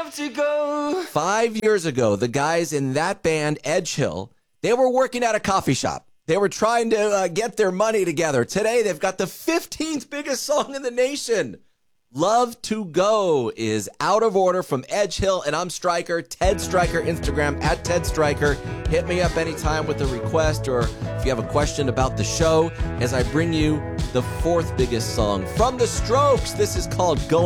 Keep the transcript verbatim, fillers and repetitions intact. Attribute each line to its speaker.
Speaker 1: love to go.
Speaker 2: Five years ago, the guys in that band, Edge Hill, they were working at a coffee shop. They were trying to uh, get their money together. Today, they've got the fifteenth biggest song in the nation. Love to Go is Out of Order from Edge Hill, and I'm Stryker, Ted Stryker, Instagram, at Ted Stryker. Hit me up anytime with a request or if you have a question about the show as I bring you the fourth biggest song from The Strokes. This is called Going